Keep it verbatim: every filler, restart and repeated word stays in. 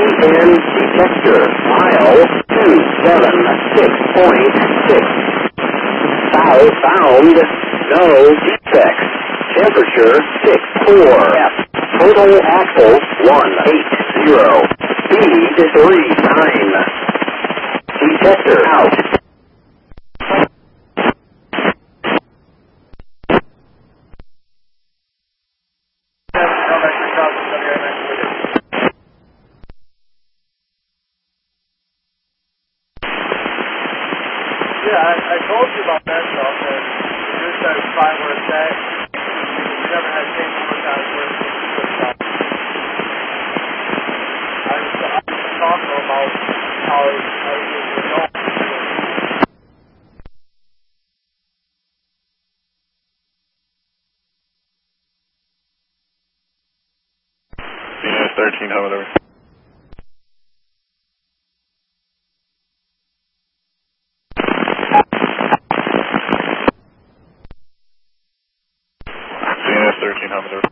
and detector. Mile two seven six point six. Southbound, no defects. Temperature six four. F. Total axle one eight zero. Speed three nine. Detector out. Yeah, I, I told you about that stuff, and you just said it's fine where it's at. We never had change work on it where it's at. I was, I was talking about how everything was going. Yeah, thirteen, how whatever. thirteen, how whatever.